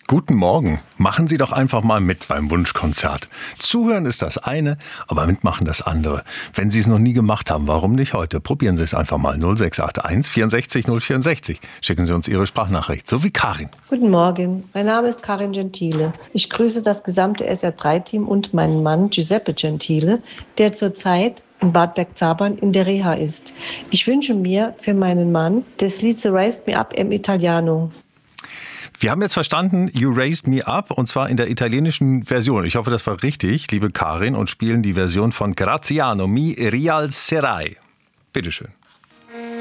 Guten Morgen. Machen Sie doch einfach mal mit beim Wunschkonzert. Zuhören ist das eine, aber mitmachen das andere. Wenn Sie es noch nie gemacht haben, warum nicht heute? Probieren Sie es einfach mal. 0681 64 064. Schicken Sie uns Ihre Sprachnachricht, so wie Karin. Guten Morgen, mein Name ist Karin Gentile. Ich grüße das gesamte SR3-Team und meinen Mann Giuseppe Gentile, der zurzeit in Bad Bergzabern in der Reha ist. Ich wünsche mir für meinen Mann das Lied So Raised Me Up im Italiano. Wir haben jetzt verstanden, You Raised Me Up, und zwar in der italienischen Version. Ich hoffe, das war richtig, liebe Karin, und spielen die Version von Graziano Mi Rialzerai. Bitteschön.